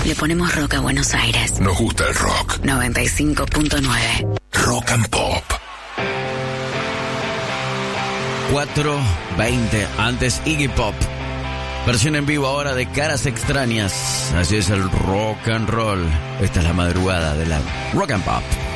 Le ponemos rock a Buenos Aires. Nos gusta el rock. 95.9. Rock and Pop. 4:20, antes Iggy Pop. Versión en vivo ahora de Caras Extrañas. Así es el rock and roll. Esta es la madrugada de la Rock and Pop.